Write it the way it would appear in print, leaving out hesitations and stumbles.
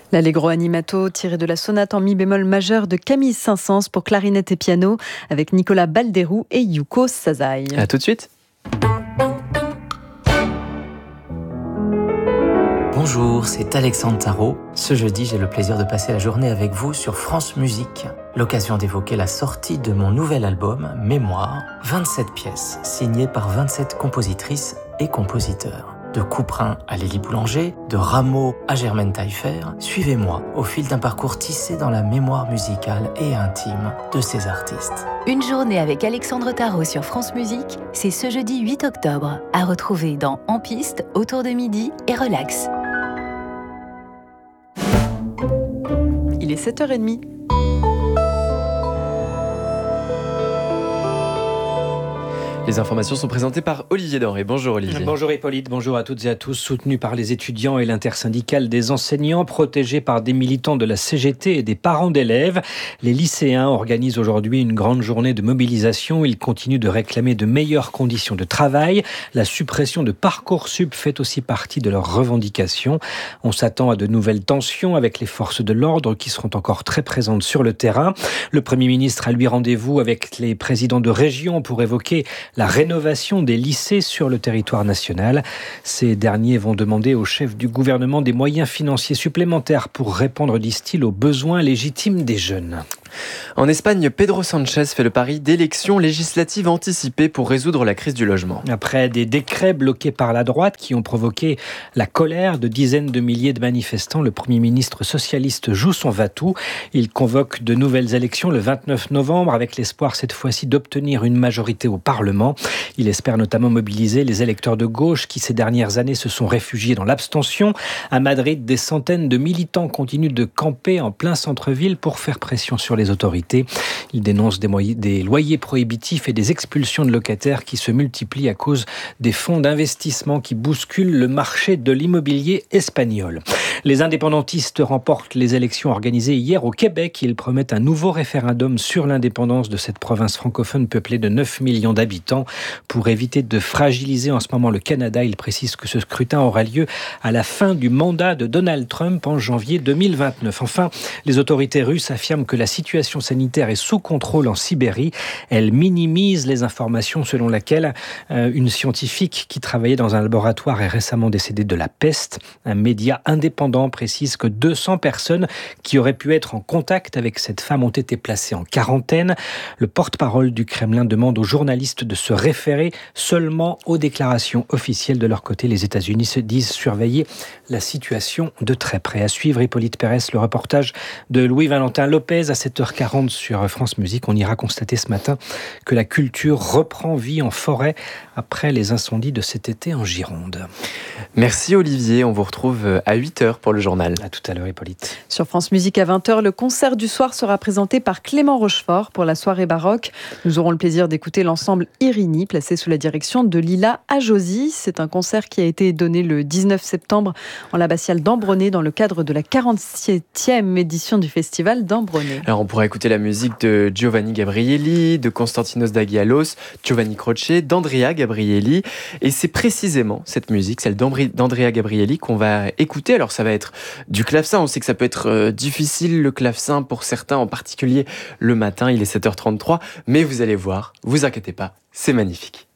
L'Allegro animato tiré de la sonate en mi bémol majeur de Camille Saint-Saëns pour clarinette et piano avec Nicolas Balderou et Yuko Sasai. À tout de suite. Bonjour, c'est Alexandre Tarot. Ce jeudi, j'ai le plaisir de passer la journée avec vous sur France Musique. L'occasion d'évoquer la sortie de mon nouvel album, Mémoire, 27 pièces, signées par 27 compositrices et compositeurs. De Couperin à Lélie Boulanger, de Rameau à Germaine Taillefer, suivez-moi au fil d'un parcours tissé dans la mémoire musicale et intime de ces artistes. Une journée avec Alexandre Tarot sur France Musique, c'est ce jeudi 8 octobre, à retrouver dans En Piste, autour de midi et Relax. Il est 7h30. Les informations sont présentées par Olivier Denré. Bonjour Olivier. Bonjour Hippolyte, bonjour à toutes et à tous. Soutenu par les étudiants et l'intersyndicale des enseignants, protégé par des militants de la CGT et des parents d'élèves, les lycéens organisent aujourd'hui une grande journée de mobilisation. Ils continuent de réclamer de meilleures conditions de travail. La suppression de Parcoursup fait aussi partie de leurs revendications. On s'attend à de nouvelles tensions avec les forces de l'ordre qui seront encore très présentes sur le terrain. Le Premier ministre a lui rendez-vous avec les présidents de région pour évoquer la rénovation des lycées sur le territoire national. Ces derniers vont demander au chef du gouvernement des moyens financiers supplémentaires pour répondre, disent-ils, aux besoins légitimes des jeunes. En Espagne, Pedro Sánchez fait le pari d'élections législatives anticipées pour résoudre la crise du logement. Après des décrets bloqués par la droite qui ont provoqué la colère de dizaines de milliers de manifestants, le Premier ministre socialiste joue son va-tout. Il convoque de nouvelles élections le 29 novembre avec l'espoir cette fois-ci d'obtenir une majorité au Parlement. Il espère notamment mobiliser les électeurs de gauche qui ces dernières années se sont réfugiés dans l'abstention. À Madrid, des centaines de militants continuent de camper en plein centre-ville pour faire pression sur les autorités. Ils dénoncent des loyers prohibitifs et des expulsions de locataires qui se multiplient à cause des fonds d'investissement qui bousculent le marché de l'immobilier espagnol. Les indépendantistes remportent les élections organisées hier au Québec. Ils promettent un nouveau référendum sur l'indépendance de cette province francophone peuplée de 9 millions d'habitants. Pour éviter de fragiliser en ce moment le Canada, ils précisent que ce scrutin aura lieu à la fin du mandat de Donald Trump en janvier 2029. Enfin, les autorités russes affirment que la situation sanitaire est sous contrôle en Sibérie. Elles minimisent les informations selon lesquelles une scientifique qui travaillait dans un laboratoire est récemment décédée de la peste. Un média indépendant précise que 200 personnes qui auraient pu être en contact avec cette femme ont été placées en quarantaine. Le porte-parole du Kremlin demande aux journalistes de se référer seulement aux déclarations officielles. De leur côté, les États-Unis se disent surveiller la situation de très près. À suivre, Hippolyte Pérès, le reportage de Louis-Valentin Lopez à 7h40 sur France Musique. On ira constater ce matin que la culture reprend vie en forêt après les incendies de cet été en Gironde. Merci Olivier, on vous retrouve à 8h pour le journal. À tout à l'heure Hippolyte. Sur France Musique à 20h, le concert du soir sera présenté par Clément Rochefort pour la soirée baroque. Nous aurons le plaisir d'écouter l'ensemble Irini, placé sous la direction de Lila Ajosi. C'est un concert qui a été donné le 19 septembre en l'abbatiale d'Ambronay dans le cadre de la 47e édition du festival d'Ambronay. Alors on pourra écouter la musique de Giovanni Gabrieli, de Konstantinos Dagialos, Giovanni Croce, d'Andrea Gabrieli. Et c'est précisément cette musique, celle d'Andrea Gabrieli, qu'on va écouter. Alors ça va être du clavecin. On sait que ça peut être difficile, le clavecin, pour certains, en particulier le matin. Il est 7h33. Mais vous allez voir, vous inquiétez pas, c'est magnifique.